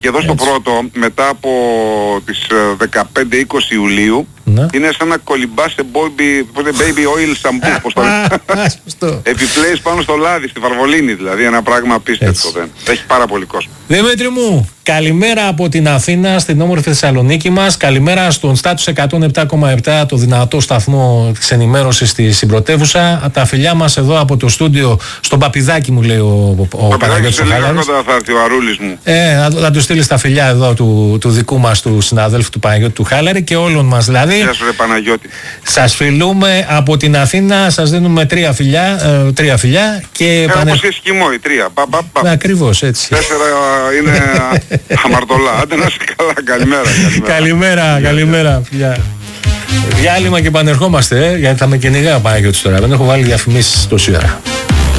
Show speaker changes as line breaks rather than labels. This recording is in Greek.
Και εδώ στο πρώτο, μετά από τις 15-20 Ιουλίου, είναι σαν να κολυμπάς σε baby oil shampoo, πώς το λένε. Επιπλέεις πάνω στο λάδι, στη Βαρβολίνη δηλαδή, ένα πράγμα απίστευτο. Έχει πάρα πολύ κόσμο.
Δημήτρη μου, καλημέρα από την Αθήνα, στην όμορφη Θεσσαλονίκη μας. Καλημέρα στον Στάτους 107,7, το δυνατό σταθμό της ενημέρωσης στη πρωτεύουσα. Τα φιλιά μας εδώ από το στούντιο, στον Παπηδάκη μου λέει ο Παναγιώτης ο Χάλαρης.
Θα έρθει ο Αρούλης μου.
Θα του στείλει τα φιλιά εδώ του δικού μας του συναδέλφου του Παναγιώτη του Χάλαρη και όλων μας δηλαδή.
Γεια σου ρε Παναγιώτη.
Σας φιλούμε από την Αθήνα, σας δίνουμε 3 φιλιά και
όπως εσκιμώ, οι 3.
Ακριβώς έτσι.
4 είναι αμαρτωλά. Άντε να είσαι καλά.
Καλημέρα. Διάλειμμα και επανερχόμαστε, γιατί θα με κυνηγάει ο Παναγιώτης τώρα. Δεν έχω βάλει διαφημίσεις τόση ώρα.